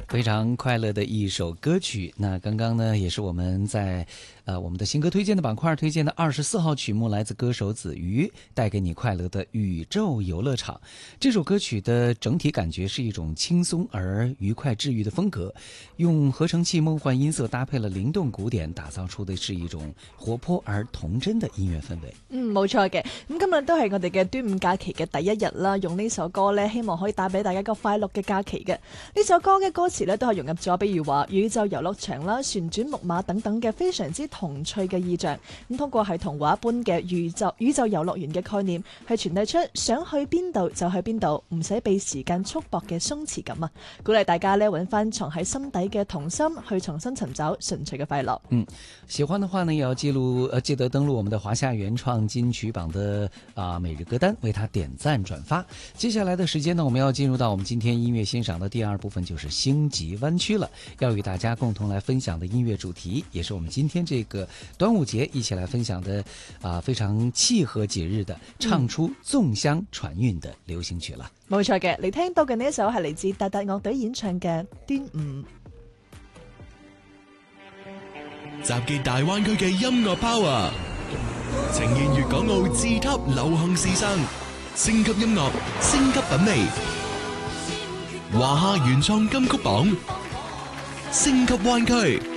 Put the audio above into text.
非常快乐的一首歌曲。那刚刚呢，也是我们在我们的新歌推荐的板块推荐的24号曲目，来自歌手子瑜，带给你快乐的宇宙游乐场。这首歌曲的整体感觉是一种轻松而愉快治愈的風格，用合成器夢幻音色搭配了靈動古典，打造出的是一種活潑而童真的音樂氛圍。 冇錯嘅。咁今日都係我哋嘅端午假期嘅第一日啦，用呢首歌呢，希望可以帶俾大家一個快樂嘅假期嘅。呢首歌嘅歌詞呢，都係融入咗，比如話宇宙遊樂場啦、旋轉木馬等等嘅非常之童趣嘅意象。咁通過係童話般嘅宇宙遊樂園嘅概念，係傳遞出想去邊度就去邊度，唔使被時間束縛嘅鬆弛感啊！鼓勵大家呢，揾翻藏喺心底嘅童心，去重新尋找純粹嘅快樂。 喜歡的話呢，也要記得登錄我們的華夏原創金曲榜的每日歌單，為它點讚轉發。接下來的時間呢，我們要進入到我們今天音樂欣賞的第二部分，就是星級灣區了。要與大家共同來分享的音樂主題，也是我們今天這個端午節一起來分享的非常契合節日的，唱出粽香傳韻的流行曲了。 冇錯嘅，你聽到嘅呢一首係嚟自達達樂隊演唱嘅《端午》。 集結大灣區嘅音樂 power， 呈現粵港澳自級流行時尚，升級音樂，升級品味。華夏原創金曲榜，升級灣區。